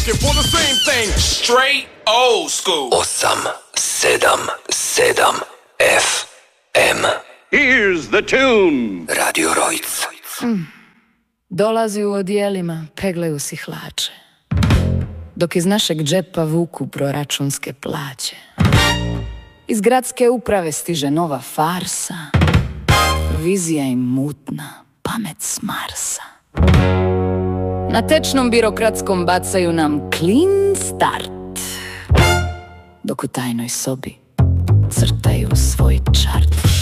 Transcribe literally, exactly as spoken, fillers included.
looking for the same thing. Straight old school. Osam, sedam, sedam, F M. Here's the tune. Radio Rojc. Mm. Dolazi u odijelima, peglaju si hlače, dok iz našeg džepa vuku proračunske plaće. Iz gradske uprave stiže nova farsa, vizija im mutna, pamet s Marsa. Na tečnom birokratskom bacaju nam clean start, dok u tajnoj sobi crtaju svoj čart.